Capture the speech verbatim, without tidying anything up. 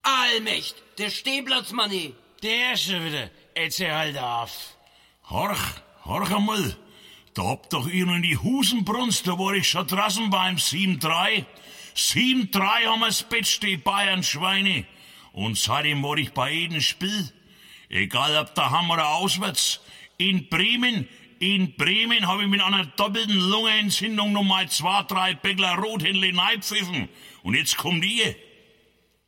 Allmächt, der Stehplatzmanni. Der schon wieder. Erzähl halt auf. Horch, horch einmal. Da habt doch ihr in die Husen brunst, da war ich schon draußen beim sieben drei. sieben drei haben wir's Bett, die Bayern-Schweine. Und seitdem war ich bei jedem Spiel. Egal ob daheim oder auswärts. In Bremen, in Bremen habe ich mit einer doppelten Lungenentzündung nochmal zwei, drei Bäckler Rothändle neipfiffen. Und jetzt kommt ihr.